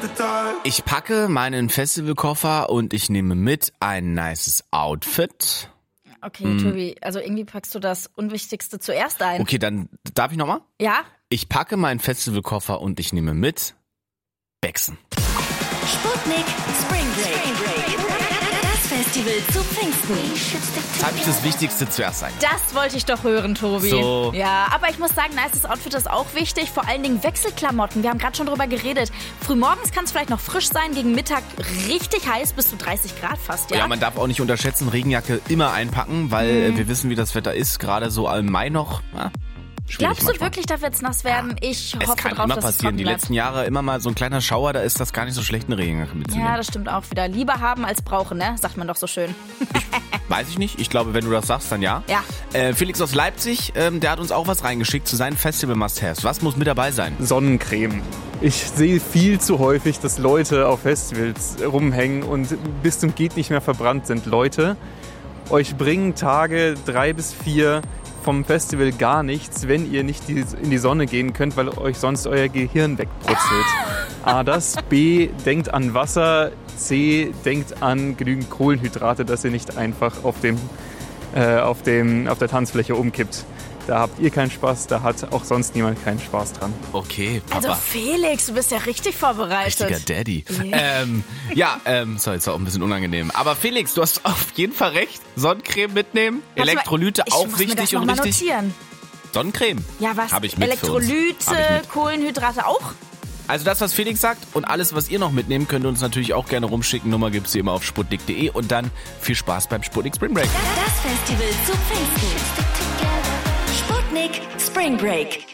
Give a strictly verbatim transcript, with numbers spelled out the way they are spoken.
Ich packe meinen Festivalkoffer und ich nehme mit ein nices Outfit. Okay, hm. Tobi, also irgendwie packst du das Unwichtigste zuerst ein. Okay, dann darf ich nochmal? Ja. Ich packe meinen Festivalkoffer und ich nehme mit Bexen. Sputnik Spring Break. Das Festival zu Pfingsten. Jetzt habe ich das Wichtigste zuerst ein. Das wollte ich doch hören, Tobi. So. Ja, aber ich muss sagen, nices Outfit ist auch wichtig. Vor allen Dingen Wechselklamotten. Wir haben gerade schon drüber geredet. Frühmorgens kann es vielleicht noch frisch sein, gegen Mittag richtig heiß, bis zu dreißig Grad fast, ja? Ja, man darf auch nicht unterschätzen, Regenjacke immer einpacken, weil mhm. wir wissen, wie das Wetter ist. Gerade so im Mai noch. Ja. Glaubst du manchmal. wirklich, darf jetzt nass werden? Ich es hoffe kann drauf, immer dass passieren. es Die letzten Jahre immer mal so ein kleiner Schauer, da ist das gar nicht so schlecht, eine Regenjacke mitzunehmen. Ja, das stimmt auch wieder. Lieber haben als brauchen, ne? Sagt man doch so schön. Ich, weiß ich nicht. Ich glaube, wenn du das sagst, dann ja. Ja. Äh, Felix aus Leipzig, ähm, der hat uns auch was reingeschickt zu seinen Festival-Must-Haves. Was muss mit dabei sein? Sonnencreme. Ich sehe viel zu häufig, dass Leute auf Festivals rumhängen und bis zum geht nicht mehr verbrannt sind. Leute, euch bringen Tage drei bis vier vom Festival gar nichts, wenn ihr nicht in die Sonne gehen könnt, weil euch sonst euer Gehirn wegbrutzelt. A, das. B, denkt an Wasser. C, denkt an genügend Kohlenhydrate, dass ihr nicht einfach auf, dem, äh, auf, dem, auf der Tanzfläche umkippt. Da habt ihr keinen Spaß, da hat auch sonst niemand keinen Spaß dran. Okay, Papa. Also Felix, du bist ja richtig vorbereitet. Richtiger Daddy. Yeah. Ähm, ja, ähm, sorry, ist auch ein bisschen unangenehm. Aber Felix, du hast auf jeden Fall recht. Sonnencreme mitnehmen, Warte Elektrolyte mal, auch ich muss wichtig mir das und noch mal richtig. Notieren. Sonnencreme? Ja, was? Hab ich mit Elektrolyte, für uns. Hab ich mit. Kohlenhydrate auch? Also das, was Felix sagt und alles, was ihr noch mitnehmen könnt, uns natürlich auch gerne rumschicken. Nummer gibt's hier immer auf sputnik punkt de und dann viel Spaß beim Sputnik Spring Break. Das Festival zu Pfingsten. Sputnik Spring Break.